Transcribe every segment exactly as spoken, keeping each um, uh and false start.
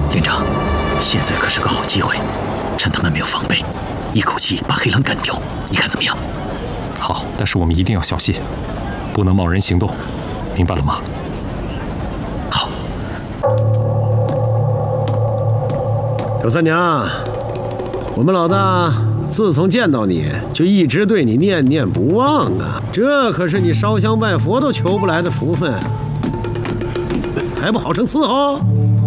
连长，现在可是个好机会，趁他们没有防备，一口气把黑狼干掉，你看怎么样？ 好，但是我们一定要小心，不能贸然行动，明白了吗？ 好。 柳三娘，我们老大自从见到你，就一直对你念念不忘啊，这可是你烧香拜佛都求不来的福分，还不好生伺候？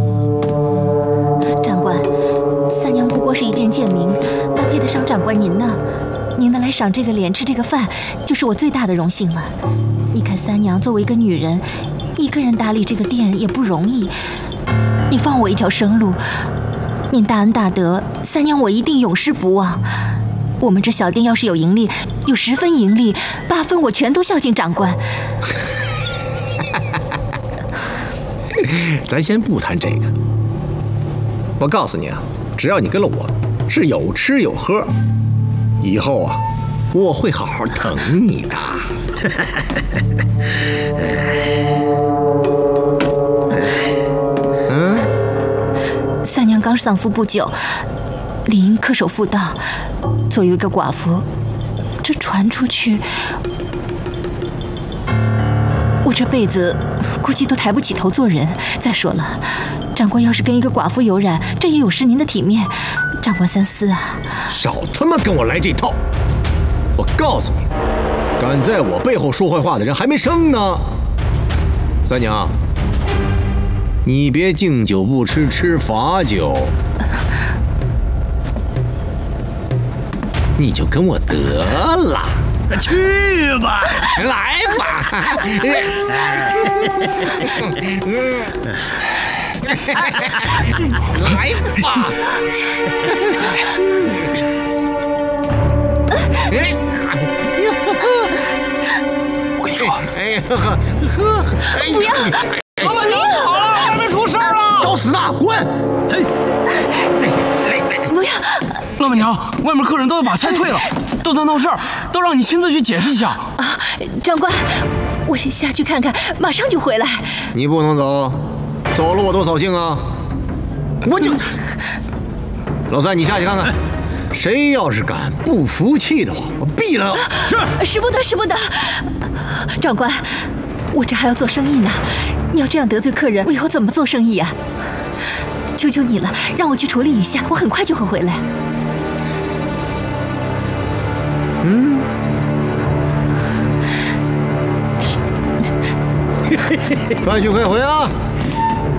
长官，三娘不过是一介贱民，哪配得上长官您呢？您能来赏这个脸、吃这个饭，就是我最大的荣幸了。你看三娘作为一个女人，一个人打理这个店也不容易，你放我一条生路，您大恩大德，三娘我一定永世不忘。我们这小店要是有盈利，有十分盈利，八分我全都孝敬长官。 咱先不谈这个，我告诉你啊，只要你跟了我，是有吃有喝，以后啊，我会好好疼你的。嗯， 三娘刚丧夫不久，理应恪守妇道。作为一个寡妇，这传出去，我这辈子估计都抬不起头做人。再说了，长官要是跟一个寡妇有染，这也有失您的体面。长官三思啊！ 少他妈跟我来这套！我告诉你，敢在我背后说坏话的人还没生呢。三娘，你别敬酒不吃吃罚酒，你就跟我得了。 去吧， 来吧。来吧。 我跟你说， 哎呀呵， 不要！ 老板娘，好了，外面出事了！ 找死呢，滚！ 不要！ 老板娘，外面客人都要把菜退了，都在闹事儿，都让你亲自去解释一下。 啊，长官，我先下去看看，马上就回来。 你不能走，走了我都扫兴啊！我就老三，你下去看看，谁要是敢不服气的话，我毙了！ 是， 使不得，使不得！长官，我这还要做生意呢，你要这样得罪客人，我以后怎么做生意啊？求求你了，让我去处理一下，我很快就会回来。 嗯，快去快回啊！